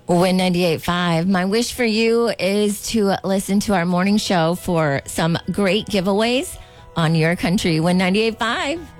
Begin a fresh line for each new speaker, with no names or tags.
Win 98.5. My wish for you is to listen to our morning show for some great giveaways on your country. Win 98.5.